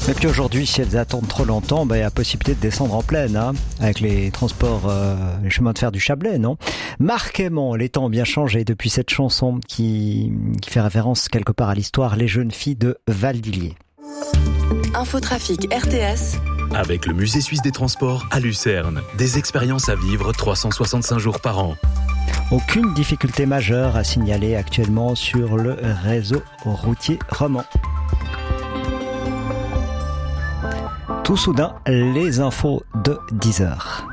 Et puis aujourd'hui, si elles attendent trop longtemps, il y a la possibilité de descendre en plaine, avec les transports, les chemins de fer du Chablais, non? Marquement, les temps ont bien changé depuis cette chanson qui fait référence quelque part à l'histoire Les jeunes filles de Valdilier. Infotrafic RTS. Avec le Musée suisse des transports à Lucerne. Des expériences à vivre 365 jours par an. Aucune difficulté majeure à signaler actuellement sur le réseau routier roman. Tout soudain, les infos de 10h.